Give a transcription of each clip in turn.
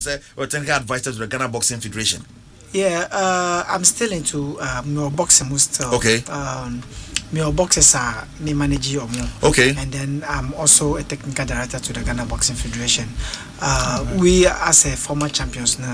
or technical advisor to the Ghana Boxing Federation? Yeah, I'm still into boxing still. Okay. My boxers are me manage or more. Okay. And then I'm also a technical director to the Ghana Boxing Federation. We as a former champions now,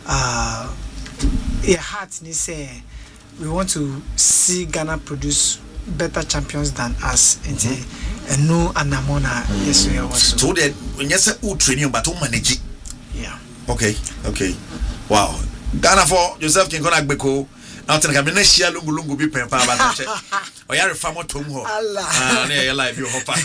we want to see Ghana produce better champions than us. And no anamona yes we also. So that when you say training but manage it. Yeah. Okay. Wow. Ghana for Joseph King Konagbeko. Now tell me next year lungu be pen pa ba che. O ya refa motom ho. Na live you hopa.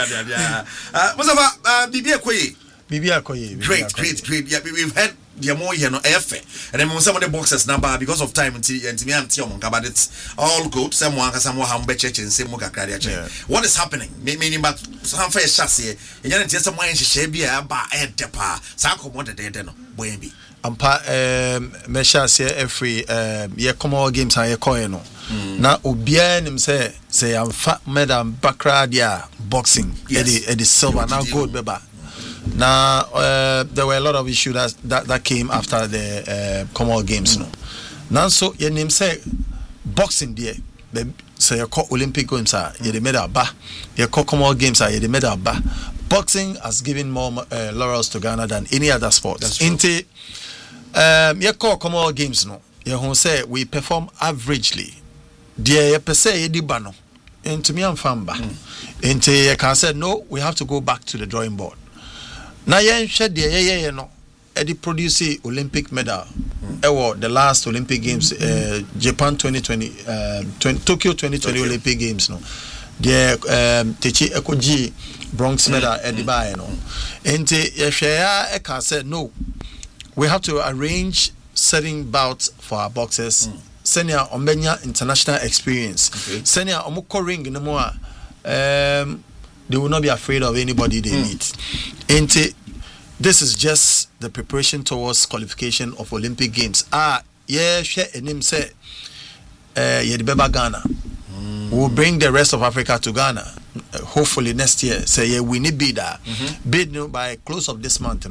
Mustafa Bibi Akoye. Great. Yeah, we've had the more no efe. And then some of the boxers number because of time until me anti on but it's all good. Someone hambe church and same muka What is happening? Meaning but some fair chassis. And you just someone she be a ba head depa. Sa commode de no. Boyembi. Ampa meshas every ye Commonwealth games and ye coin no. Na obia nim say am fat medam bakra dia boxing. Eddie silver now gold beba. Now there were a lot of issues that came after the Commonwealth games no. Now so your name say boxing there. Say you call Olympic games are you the medal ba. You call Commonwealth games are you the medal ba. Boxing has given more laurels to Ghana than any other sport. Inte you call Commonwealth games no. You say we perform averagely. Dear you per se you di bano. Into me and famba. Inte you can say no. We have to go back to the drawing board. Now yen shed the no. Eddie produce Olympic medal. The last Olympic Games, Japan 2020, Tokyo 2020 Olympic Games no. The Techi Ekoji bronze medal Eddie Baye no. And I can say no. We have to arrange setting bouts for our boxers. Senior Ombenya international experience. Senior Omoko ring in the more. They will not be afraid of anybody they meet. And this is just the preparation towards qualification of Olympic Games. Share a name say Yedibeba Ghana. We'll bring the rest of Africa to Ghana. Hopefully next year. Say we need bid bid by close of this month,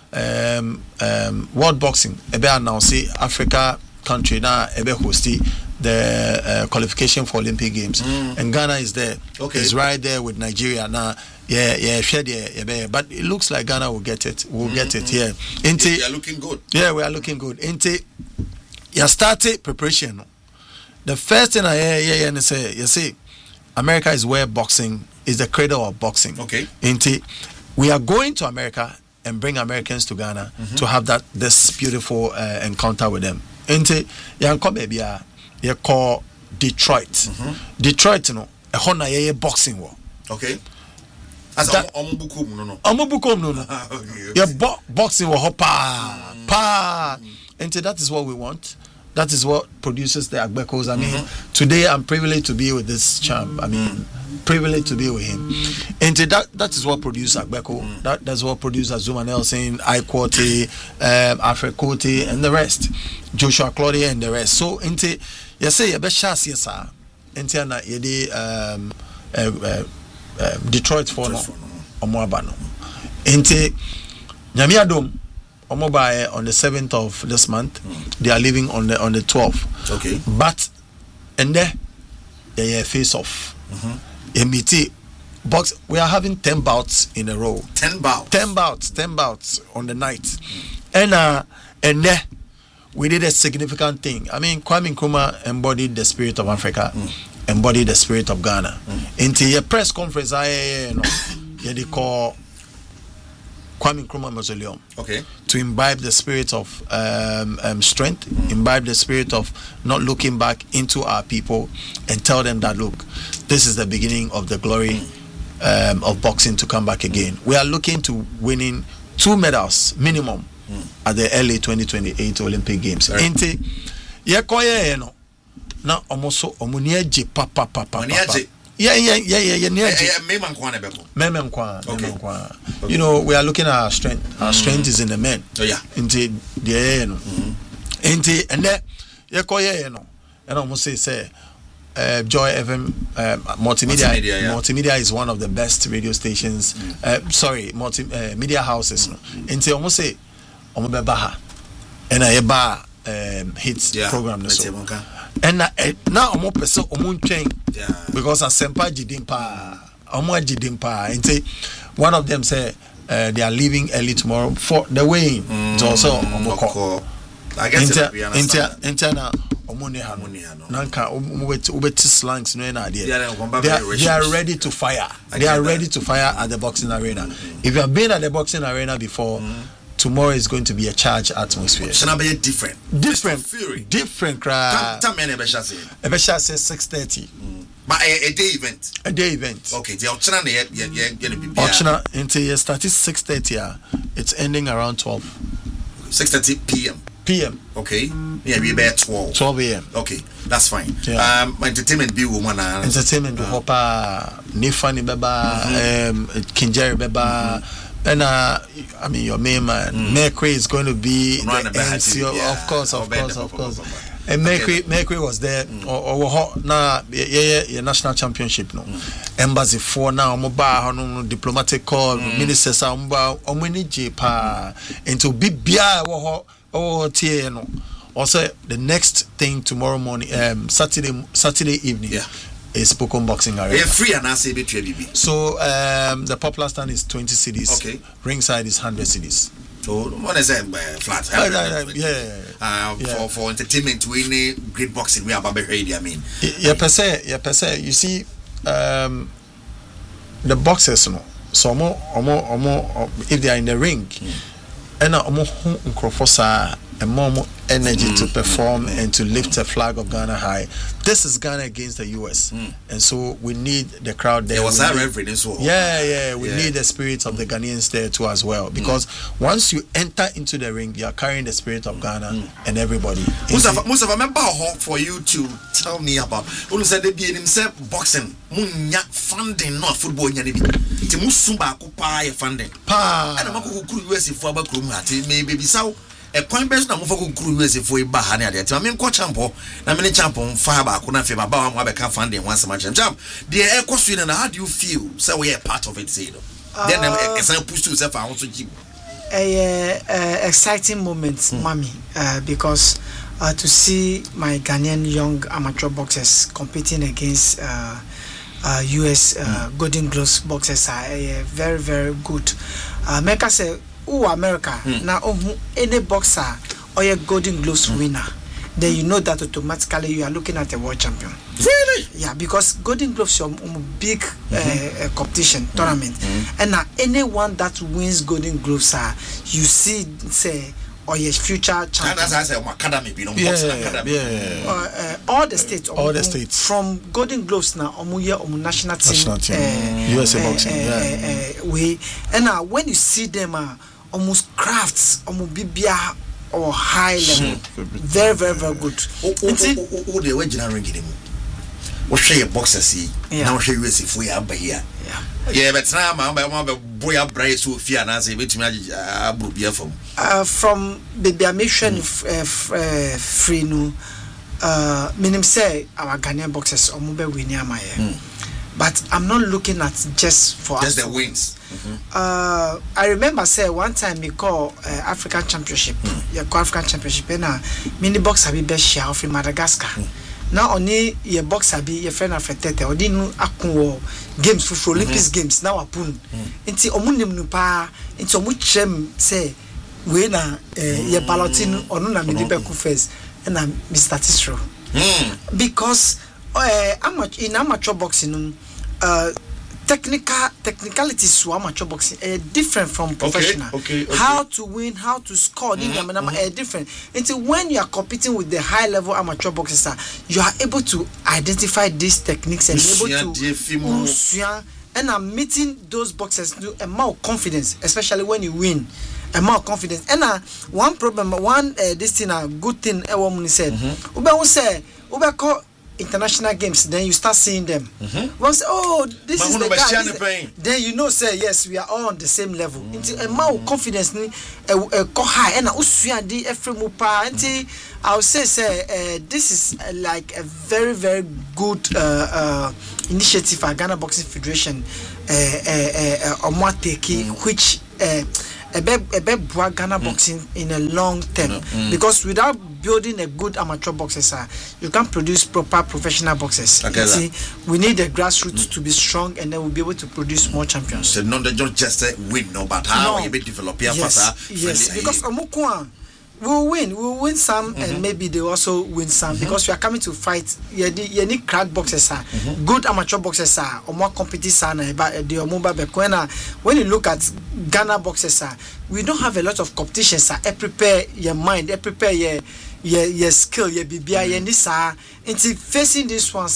World Boxing ebe announce Africa country now ebe hosti the qualification for Olympic Games, and Ghana is there. It's right there with Nigeria now. But it looks like Ghana will get it. We'll get it. Yeah. We are looking good. Yeah, we are looking good. You started preparation. The first thing I hear and say, you see, America is where boxing is the cradle of boxing. Okay. We are going to America and bring Americans to Ghana to have this beautiful encounter with them. You call Detroit. Detroit, you know, a Hona boxing war. Okay. As Omobukum no. Omobukum no. Yeah, boxing war pa. And that is what we want. That is what produces the Agbekos. I mean, today I'm privileged to be with this champ. I mean, privileged to be with him. And that is what produced Agbeko. That's what produced Azuma Nelson, Iquote, Alfred Cote, and the rest. Joshua Claudia and the rest. So, you say, you best chance, yes, sir. Na Detroit for no, Omoabano. Nyamiadom. Omobaye on the 7th of this month. They are leaving on the 12th. Okay. But and there they face off. Box. We are having 10 bouts in a row. 10 bouts. 10 bouts on the night. And there we did a significant thing. I mean, Kwame Nkrumah embodied the spirit of Africa, embodied the spirit of Ghana. Into a press conference, they call Kwame Nkrumah Mausoleum. Okay. To imbibe the spirit of strength, imbibe the spirit of not looking back into our people and tell them that, look, this is the beginning of the glory of boxing to come back again. We are looking to winning 2 medals minimum at the LA 2028 Olympic Games. Inte yekoye no na omoso omunieje papa. Yeah. You know, we are looking at our strength. Our strength is in the men. Oh yeah. Into the no. Into and there yekoye no. And almost say Joy FM multimedia is one of the best radio stations. Media houses. No. Into almost say omo beba ha and I ba hits program so and now omo pese omo ntwen because asempa jidimpa omo jidimpa and say one of them say they are leaving early tomorrow for the way so also omo ko I guess interna omone ha no nanka ubeti slangs no na they are ready to fire ready to fire at the boxing arena. If you have been at the boxing arena before, tomorrow is going to be a charged atmosphere. It's going to be different crowd. Time many Ebesha say 6:30. But a day event. Okay, the option until you start 6:30. It's ending around 6:30 p.m. Okay. Yeah, we be at 12 a.m. Okay, that's fine. Entertainment be woman. Entertainment be hopa Nifani beba Kinjeri beba. And I mean your main man Mercury is going to be the MC, of course. And Mercury was there or na national championship no embassy for now mobile diplomatic call ministers omuni pa into bibia tie no also the next thing tomorrow morning Saturday evening is Pokom Boxing Arena. Yeah, free and I say BB. So the popular stand is 20 cedis. Okay. Ringside is 100 cedis. So what is that flat? For entertainment, we need great boxing. We have a very I mean. Per se. You see, the boxers, no. So if they are in the ring, and more energy to perform and to lift the flag of Ghana high. This is Ghana against the US, and so we need the crowd there. Was that reverend as well? We need the spirit of the Ghanaians there too as well, because once you enter into the ring, you are carrying the spirit of Ghana and everybody. Most of remember for you to tell me about. Who said they be in himself boxing? Munya funding not football nyane bi. Ti musumba ko pa ye funding. Pa. Ana mako kuru US fo abakuru ati maybe bisaw. A point best na mufako kuru US for iba ha na de ati me nko champo na me ne champo mfa ba ko na fe ba wa mo abeka funding once much champ the ekosu na how do you feel say we are part of it say no then it's a push to self I also keep exciting moments mommy because to see my Ghanaian young amateur boxers competing against US Golden Gloves boxers are very very good. Make us say America now any boxer or a Golden Gloves winner, then you know that automatically you are looking at a world champion. Really? Yeah, because Golden Gloves are big competition tournament, and now anyone that wins Golden Gloves you see say or your future champion. That's I say academy be no academy. All the states from Golden Gloves now national team USA boxing way, and now when you see them almost crafts bibia or high level very very very good. The original ring in what share your boxers now share USA for you up here. But now my boy up brace so fear and I say which from the mission free no minim say our Ghanaian boxers omube winning my but I'm not looking at just the wins. I remember say one time we call African Championship African Championship and mini boxer be best share from Madagascar. Now only your boxer be your friend Afretete or didn't akun games for Olympics games now apun nti omunim no pa nti omuchem say we na your balloting or no na me be ku first and Mr. Tisro because in amateur boxing technicalities to amateur boxing different from professional. Okay. How to win, how to score, different. Until when you are competing with the high level amateur boxers, you are able to identify these techniques and able to and I'm meeting those boxers to a more confidence, especially when you win. A more confidence. And one problem, this thing a good thing a woman said. Ube say ube international games, then you start seeing them. Once say, oh, this is the guy. Then you know, say yes, we are all on the same level. Until a more confidence ni go high. And usually di efremupa. Until I'll say this is like a very very good initiative for Ghana Boxing Federation. Which Ghana boxing in a long term because without building a good amateur boxers, you can't produce proper professional boxers. See, we need the grassroots to be strong, and then we'll be able to produce more champions. So not just win, no, but how you be develop your yes, because we'll win some, and maybe they also win some because we are coming to fight. You need crack boxers, good amateur boxers, or more competitive. When you look at Ghana boxers, we don't have a lot of competitions. Prepare your mind, prepare your skill, your BBI, your nisa. Into facing this one,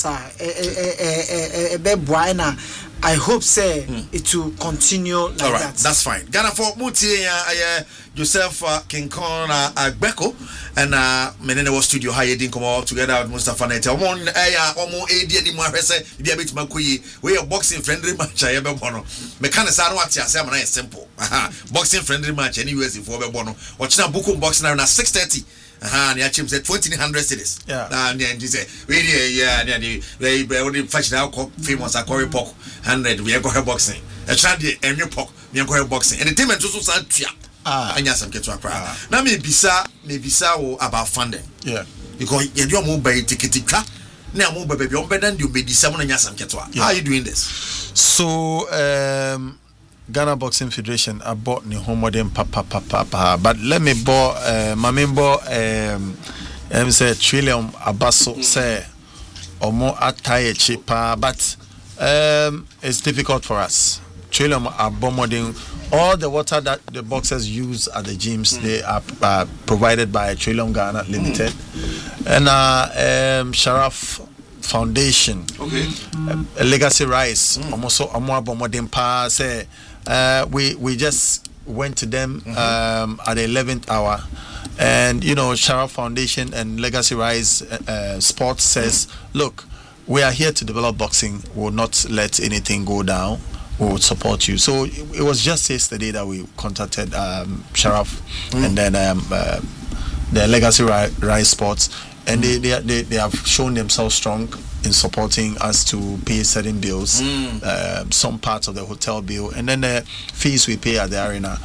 I hope it will continue like all right, that. That's fine. Ghana for Muti, Joseph King Kong Agbeko, and Menene was studio high didn't come all together with Mustafa Nete. One almost 80 anymore. Be a bit Makui. We are boxing friendly match. I ever bono. Mechanism what you say, simple. Boxing friendly match anywhere in for Bono. Watch now book boxing around 6:30. And the chim said 2000 cities. Yeah. And then he said, really, yeah, they only fetch now famous Akori Pok 100. We are going boxing. A child, and your Pok, we are going boxing. And the team is also sad. And yes, I'm getting to a cry. Now, maybe so about funding. Yeah. Because you're mobile ticket. Now, mobile baby, you're better than you made someone and yes, I'm getting to. How are you doing this? So, Ghana Boxing Federation I bought new home modern papa but let me buy my member say Trillium Abaso say or more attire cheaper but it's difficult for us. Trillium are bombarding all the water that the boxers use at the gyms. They are provided by Trillium Ghana Limited and Sharaf Foundation. Okay. Legacy Rice almost bombarding pa say we just went to them at the 11th hour, and you know Sharaf Foundation and Legacy Rise Sports says, look, we are here to develop boxing. We will not let anything go down. We will support you. So it was just yesterday that we contacted Sharaf and then the Legacy Rise Sports, and they have shown themselves strong in supporting us to pay certain bills, some parts of the hotel bill, and then the fees we pay at the arena.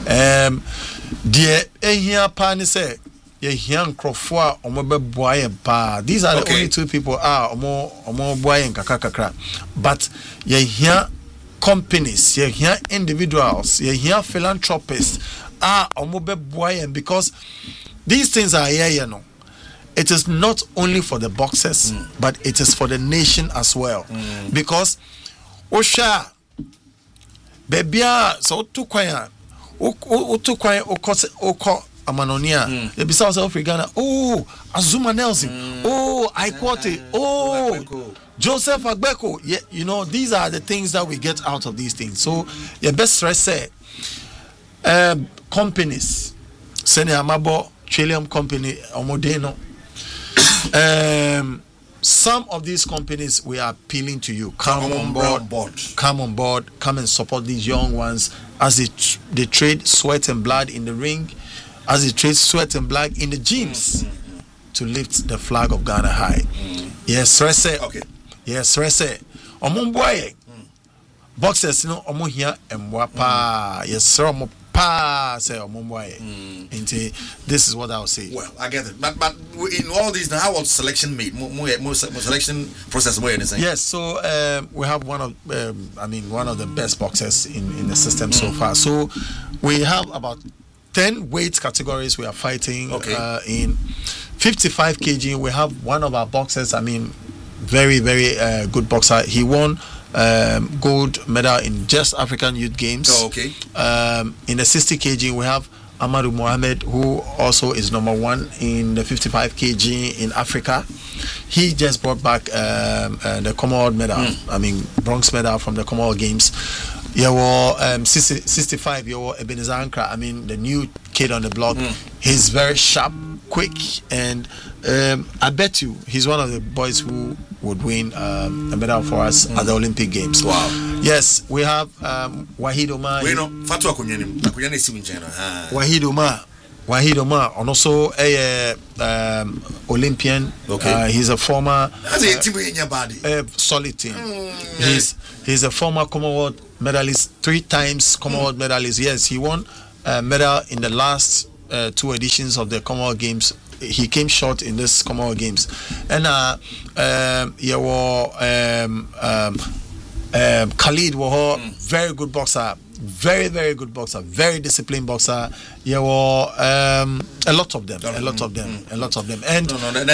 These are the only two people but companies, individuals, philanthropists because these things are here, you know. It is not only for the boxers, but it is for the nation as well. Because Osha Bebia so to kwaya oko Amanonia, the Bissau South Africana, oh Azuma Nelson, oh Iquote, oh Joseph Agbeko. Yeah, you know, these are the things that we get out of these things. So your best stress say companies, Sene Amabo, Trillium Company, Omodeno. Some of these companies we are appealing to you. Come on board. Come and support these young ones as they trade sweat and blood in the ring, as they trade sweat and blood in the gyms to lift the flag of Ghana high. Yes, Rese. Okay. Yes, Rese. Omumboye. Boxers, you know, omo here and wapa. Yes, sir. Say this is what I'll say. Well, I get it, but in all these, how was selection made? More selection process more anything? Yes, so we have one of the best boxers in the system so far. So we have about 10 weight categories we are fighting. Okay. In 55 kg, we have one of our boxers. Very good boxer. He won gold medal in just African Youth Games. Oh, okay. In the 60 kg, we have Amadou Mohamed, who also is #1 in the 55 kg in Africa. He just brought back the Commonwealth medal. Bronze medal from the Commonwealth Games. 65 year old Ebenezer Ankra. The new kid on the block. He's very sharp, quick, and I bet you he's one of the boys who would win a medal for us at the Olympic Games. Wow. Yes, we have Wahid Omar. Wahid Omar, and also a Olympian. Okay. He's a former solid team. He's a former Commonwealth medalist, 3 times Commonwealth medalist. Yes, he won medal in the last 2 editions of the Commonwealth Games. He came short in this Commonwealth Games. And Khalid was very good boxer, very, very good boxer, very disciplined boxer. There were a lot of them. And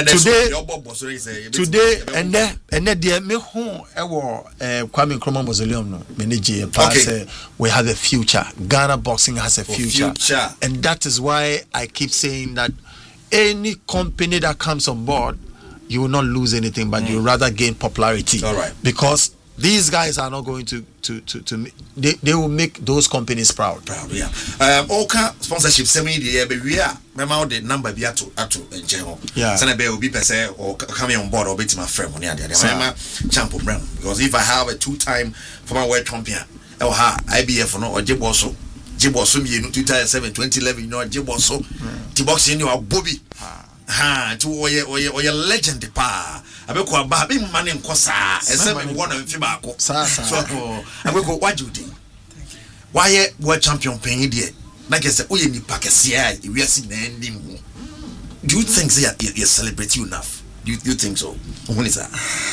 today, and then me home, Kwame Nkrumah Mausoleum, no, we have a future. Ghana boxing has a future, and that is why I keep saying that any company that comes on board, you will not lose anything, but you will rather gain popularity. All right. Because these guys are not going to they will make those companies proud. Yeah. Oka sponsorship semi the be we are remember the number be ato in general. Yeah. Sana be obi pese or coming on board or bit my friend money there. Remember champ brand, because if I have a 2-time former world champion, IBF no or Jiboso me in 2007 2011 you know Jiboso the boxing you are Bobby. To or your legend pa abeko aba be mane nkosa ese me won am fi baako so abeko wajude why world champion pen there like say oye nipa kese ai we are na ndim. Do you think say you celebrate you enough? Do you think so? When is that?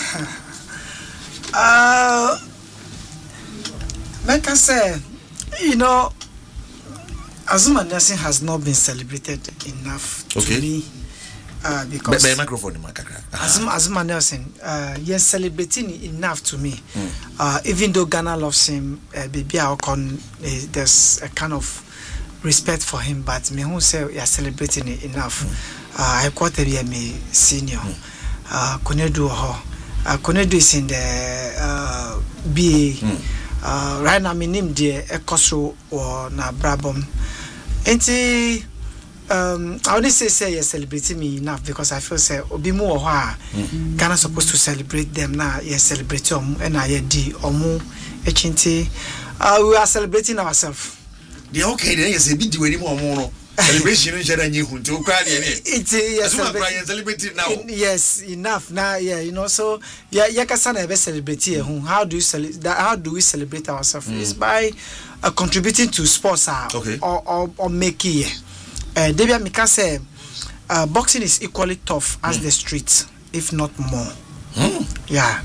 Like I said, you know, Azumah Nelson has not been celebrated enough to me. Because microphone Azumah Nelson, yes, celebrating enough to me. Even though Ghana loves him, baby Alcon, there's a kind of respect for him, but me who say you're celebrating it enough. I quote me senior. Konedu Konedu is in the BA. Right now, my name dear Ekosro or na Brabom. I only say you're celebrating me enough because I feel say obi mu oha Ghana supposed to celebrate them now. Yes, celebrate and I di omu echinti. We are celebrating ourselves. They okay then you say be do any more celebration in Jada Nihun to cry. It's celebrating now. Yes, enough now. Yeah, you know. So yeah, yakasana be celebrate here. How do you celebrate? How do we celebrate ourselves? It's by contributing to sports or making. Debia Mika say boxing is equally tough as the street, if not more. Yeah.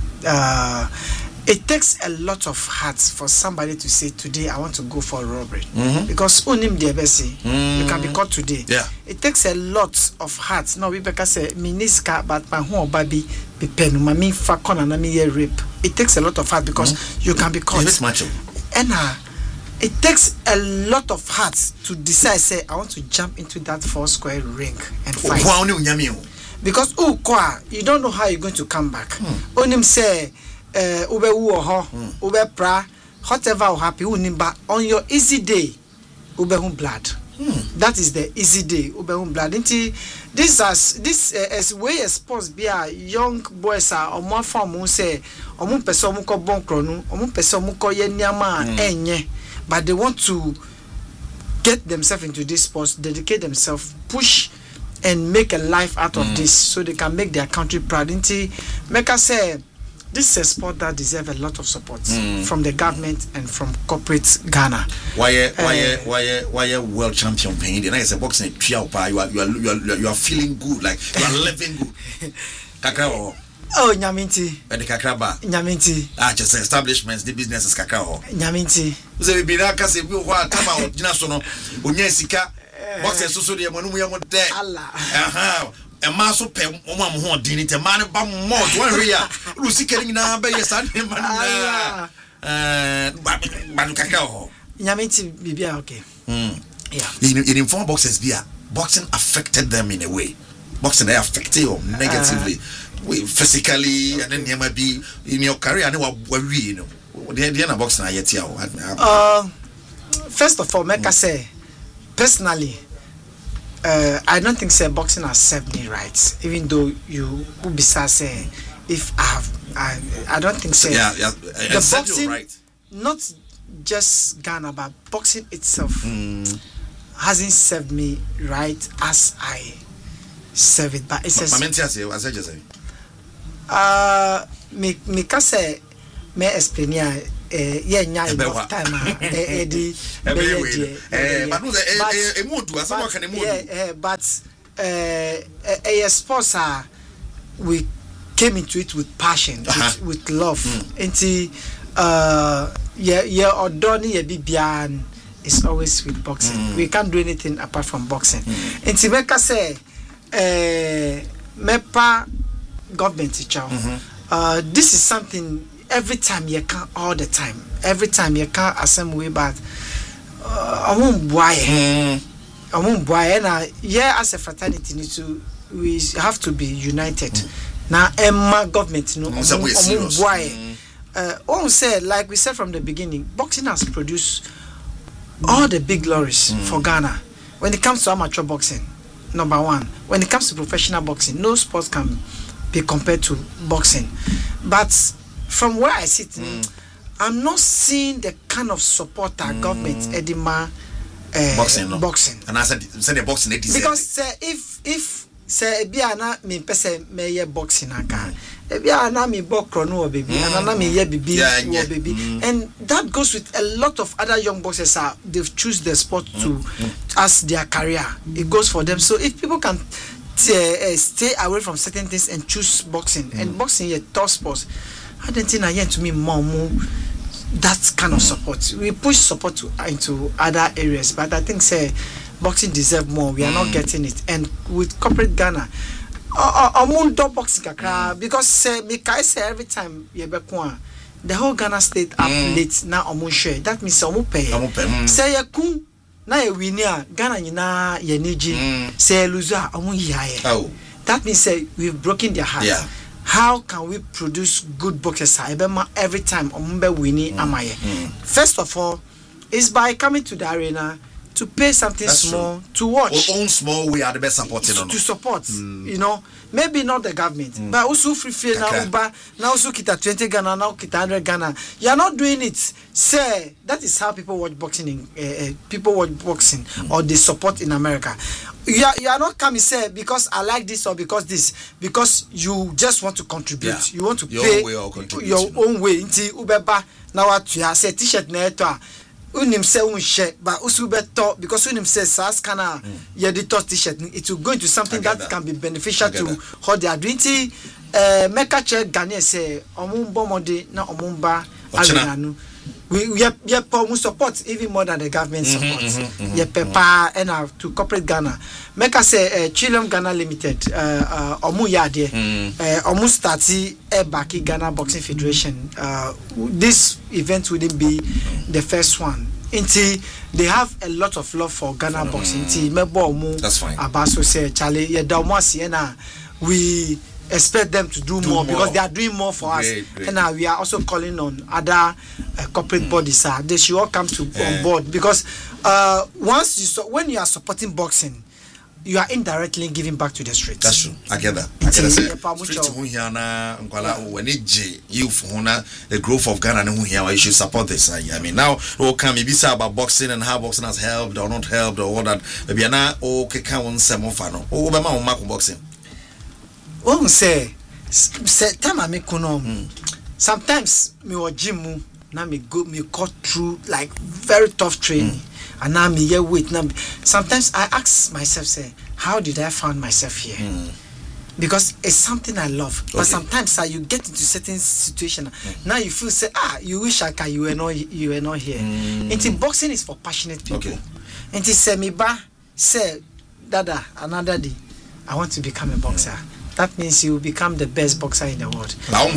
It takes a lot of hearts for somebody to say today I want to go for a robbery. Because unim diabesi, you can be caught today. Yeah. It takes a lot of hearts. Now we because say miniska but my home baby be pen mami fakon and me rape. It takes a lot of heart because you can be caught. It's macho. And it takes a lot of hearts to decide say I want to jump into that 4-square ring and fight. Because you don't know how you're going to come back. Onim say ube uoho, ube pra, whatever will happen, unimba on your easy day, ube blood. That is the easy day, ube blood. This as way as sports be a young boys are or more form who say omu pese omu ko bon kronu, omu pese omu ko ye niama enye, but they want to get themselves into this sports, dedicate themselves, push and make a life out of this so they can make their country proud. Make us say this is a sport that deserves a lot of support from the government and from corporate Ghana. Why world champion pain? And I say boxing you are feeling good, like you are living good. Kakao. Oh, Nyaminti. And the Kakraba. Nyaminti. Just establishments, the business is Kakao. Nyaminti. So we be that case we want tama national unyesika boxing so the manu mu there. Allah. A maso pe mama ho din te man ba mo to we ya rusika ni na ba yes and man ba Kakao. Nyaminti bibia okay. Yeah. In inform boxers bia boxing affected them in a way. Boxing they affected you negatively. Physically and then you might be in your career and what you know the boxing first of all make I say personally I don't think say boxing has served me right, even though you would be say if I don't think say the boxing right. Not just Ghana but boxing itself hasn't served me right as I serve it, but it's me can say me explain nya enough time but sports we came into it with passion, with love. Inti odoni bibian is always with boxing. We can't do anything apart from boxing. Inti meka say mepa government teacher. This is something every time you can, all the time. Every time you can assemble but I won't buy and yeah, as a fraternity we have to be united. Now Emma government say like we said from the beginning, boxing has produced all the big glories for Ghana. When it comes to amateur boxing, number one. When it comes to professional boxing, no sport can be compared to boxing. But from where I sit, I'm not seeing the kind of support our government Edima boxing. And I said the boxing because if say biana me pese me boxing aka biana me bokro no baby and me ye baby and that goes with a lot of other young boxers they've choose the sport to as their career. It goes for them. So if people can stay away from certain things and choose boxing and boxing is a tough sport, I don't think I to me more that kind of support. We push support into other areas, but I think say boxing deserve more. We are not getting it. And with corporate Ghana, boxing because say every time the whole Ghana state up late now share. That means pay. Say na ye winia Ghana nyina ye neji say loser that means say we've broken their hearts. How can we produce good boxers every time winning amaye? First of all is by coming to the arena to pay something small to watch. Our own small we are the best supporting to support. You know, maybe not the government, but also free now also kita 20 Ghana, now kita 100 Ghana. You are not doing it. Say that is how people watch boxing or they support in America. You are not coming say because I like this or because you just want to contribute. You want to pay your own way. Inti ubeba na watu ya say t-shirt na eto unim say unshare but usu beto because unim say sas kana ye the t-shirt it will go into something that can be beneficial to how they are doing. Meka che Ghana say omumbo mode na omumba alanu we support even more than the government support. Pepa and to corporate Ghana. Make us say Chilom Ghana Limited omu yade omu starti baki Ghana Boxing Federation. This event wouldn't be the first one. Inti they have a lot of love for Ghana boxing. Inti mebo omu that's fine. Abaso say Charlie ye daumasi na we expect them to do more because they are doing more for us. And now we are also calling on other corporate bodies. They should all come to on board because when you are supporting boxing, you are indirectly giving back to the streets. That's true. I get that. The growth of Ghana, you should support this. I mean, now, can maybe say about boxing and how boxing has helped or not helped or what that. Maybe now, okay, can one say more fun? Oh, boxing. One say time I make sometimes me or gym now me cut through like very tough training and now me here wait now sometimes I ask myself say how did I find myself here because it's something I love but sometimes you get into certain situation now you feel say you wish you were not here. Into boxing is for passionate people. Into say me ba say dada another day I want to become a boxer. That means you will become the best boxer in the world.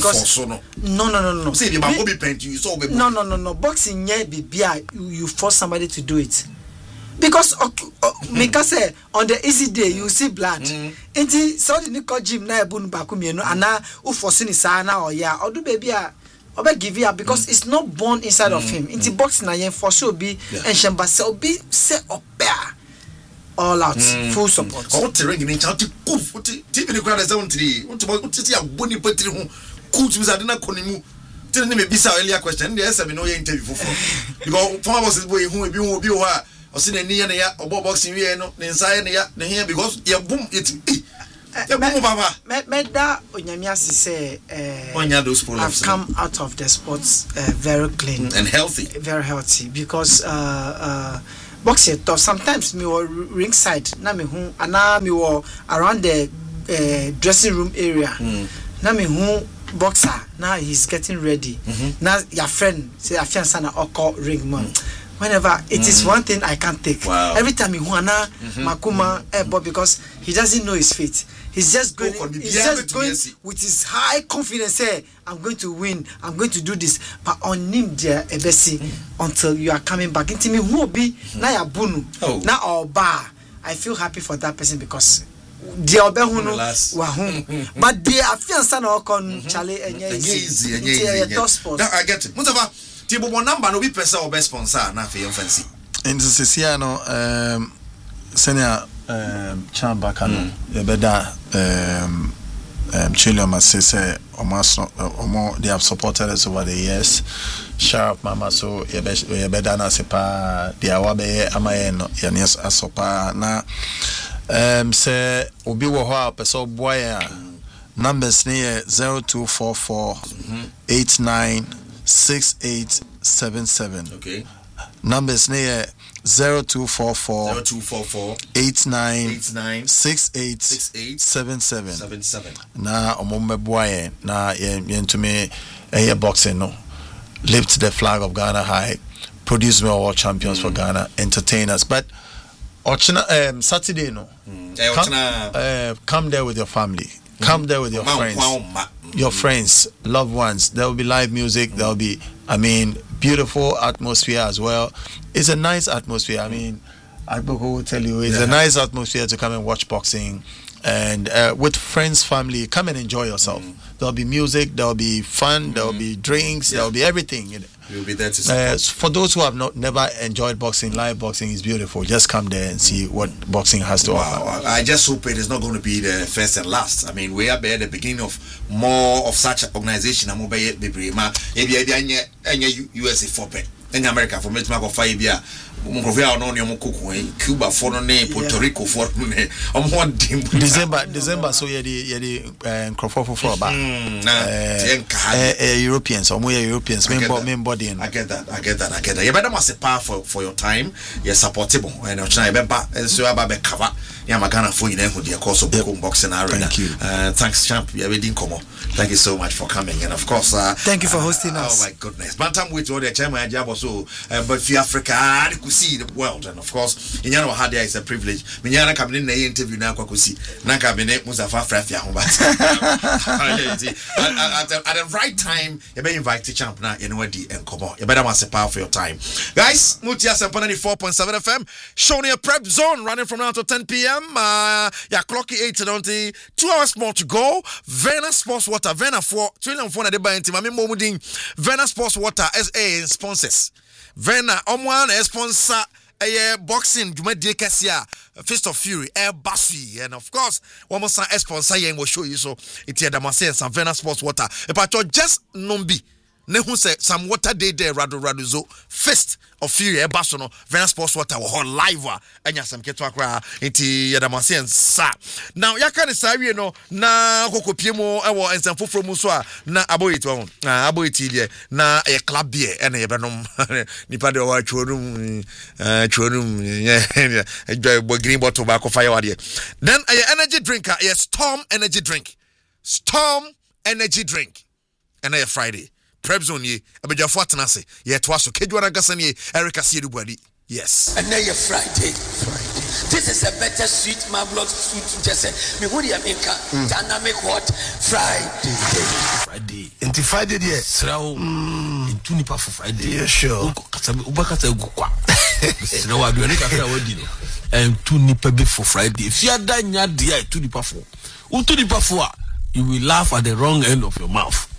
No. Boxing, you force somebody to do it. Because make us say on the easy day you see blood. Enti so the nickel gym na ebun bakumienu ana u forcing sana or or do baby obe give you because it's not born inside of him. Enti boxing na yen force obi enshemba se obi se opea. All out, full support. All terrain in Chanti Kuf, Tiffany Crowd is on 3. What about Titi and Bonnie Petri who could use Adina Konimu? Tell me, Bisa earlier question. Yes, I know your interview for. Because Thomas is boy who will be or seen a near or boxing here, inside here, because your boom, it's Meda Onyamiasi say I've come out of the sports very clean and healthy. Very healthy because boxing tough. Sometimes me were ringside, na me hu ana me were around the dressing room area. Na me hu boxer, now he's getting ready. Now your friend say afian sana oko ring man. Whenever it is one thing I can't take. Every time he wanna Makuma but because he doesn't know his feet. He's just going with his high confidence. Say, I'm going to win. I'm going to do this. But on him there, Ebesi, until you are coming back. Into me, who be na ya bunu na oba. I feel happy for that person because the obehunu wa home. But the afiansa na okon chale easy. Now I get it. Mustafa, tibo mo number no be person obe sponsor na fe fancy. In the Siciano senior Chamba Kano, Yebeda, Chile, they have supported us over the years. Sharp Mama, so Yebeda Nasepa, the Awabe, Amayen, Yanis Asopa, na say Obiwa, Peso Boya, numbers near 0244 896877. Okay. Numbers near 0244 896877. Na omombe boye na yentumi boxing no lift the flag of Ghana high, produce more world champions for Ghana, entertainers. But Saturday no, come there with your family, come there with your friends, loved ones. There will be live music. There will be, beautiful atmosphere as well. It's a nice atmosphere. Agboko will tell you it's a nice atmosphere to come and watch boxing, and with friends, family, come and enjoy yourself. There'll be music, there'll be fun, there'll be drinks, there'll be everything. You'll be there to support. For those who have never enjoyed boxing, live boxing is beautiful. Just come there and see what boxing has to offer. I just hope it is not going to be the first and last. We are at the beginning of more of such organization. I'm over here, USA for in America for me to make 5 years. Cuba for Puerto Rico for December so the Crawford for about Europeans or more Europeans main body. I get that. You better must pay for your time. You're supportable and you're trying to so about cover. Yeah, Magana for you with your course of boxing arena. Thank you. Thanks, champ. Thank you so much for coming, and of course, thank you for hosting us. Oh my goodness, bantamweight all the chairman job also, but for Africa, I could see the world, and of course, in Yano Hadia is a privilege. Minyana coming in the interview now, Kwakusi, Nakabine Mustafa Frafia, at the right time, you may invite the champ now in Wadi and Kobo. You better must power for your time, guys. Mutia Sampanani 4.7 FM, showing a prep zone running from now to 10 p.m. Yeah, clock 8 to 2 hours more to go. Vena Sports Water, Vena 4 trillion for the buy team. Vena Sports Water SA sponsors. Vena Omwan sponsor a boxing Jumedi Cassia, Fist of Fury, Air Bassi, and of course, one more sponsor will show you so it's here the Marseille and Vena Sports Water. But just Nombi. Nehu say some water day there Raduzo Fist of Fury Basono Vena Sports Water or live and some ketwakra into Yadamasi and sa. Now Yakan is sorry no na Coco Piemo and some food from Muswa na aboit na a club beer and a Branum Nipado or Chorum green bottle tobacco fire. Then a energy drinker, a Storm energy drink. Storm energy drink. And a Friday. Prep zone ye, abeja fortnase, ye twaso, Kedwana Gassani, Erica Siedubadi. Yes. And now Friday. This is a better sweet marvelous sweet just me what you make dynamic what Friday. Into Friday yeah. Srao into nipa for Friday. Yeah sure. Ubakata gukwa. Srao adu ani kakra wadi no. Two nipa be for Friday. If you are done nya dia two nipa for. Utu nipa for you will laugh at the wrong end of your mouth.